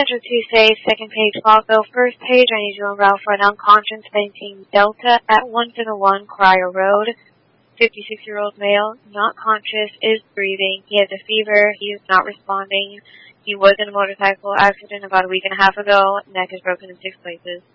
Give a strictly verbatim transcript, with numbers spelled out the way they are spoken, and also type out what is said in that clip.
Metro two safe, second page Falco. First page, I need you to route for an unconscious fainting Delta at one seven one Crier Road. fifty-six-year-old male, not conscious, is breathing. He has a fever. He is not responding. He was in a motorcycle accident about a week and a half ago. Neck is broken in six places.